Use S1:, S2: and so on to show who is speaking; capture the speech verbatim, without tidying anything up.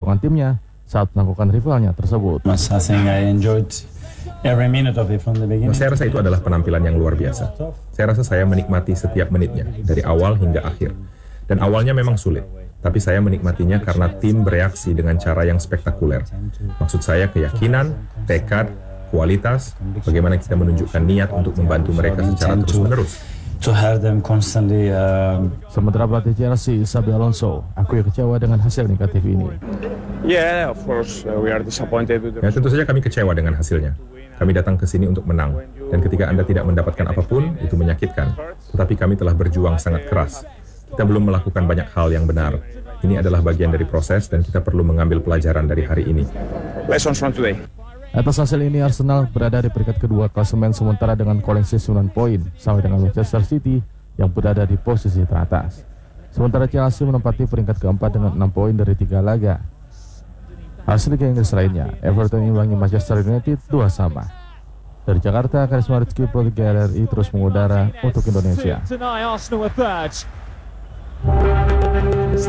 S1: perjuangan timnya saat melakukan rivalnya tersebut.
S2: I think I enjoyed every minute of it from the beginning.
S3: Saya rasa itu adalah penampilan yang luar biasa. Saya rasa saya menikmati setiap menitnya, dari awal hingga akhir. Dan awalnya memang sulit, tapi saya menikmatinya karena tim bereaksi dengan cara yang spektakuler. Maksud saya keyakinan, tekad, kualitas, bagaimana kita menunjukkan niat untuk membantu mereka secara terus-menerus.
S2: To have them constantly, uh...
S1: Sementara pelatih Chelsea, Xabi Alonso, akui kecewa dengan hasil negatif ini.
S4: Yeah, of course, uh, we are disappointed with the...
S3: Ya, tentu saja kami kecewa dengan hasilnya. Kami datang ke sini untuk menang, dan ketika Anda tidak mendapatkan apapun, itu menyakitkan. Tetapi kami telah berjuang sangat keras. Kita belum melakukan banyak hal yang benar. Ini adalah bagian dari proses, dan kita perlu mengambil pelajaran dari hari ini.
S4: Lessons from today.
S1: Atas hasil ini, Arsenal berada di peringkat kedua klasemen sementara dengan koleksi sembilan poin, sama dengan Manchester City yang berada di posisi teratas. Sementara Chelsea menempati peringkat keempat dengan enam poin dari tiga laga. Hasil Liga Inggris lainnya, Everton imbangi Manchester United dua sama. Dari Jakarta, Karisma Rizky, Pro tiga R R I terus mengudara untuk Indonesia.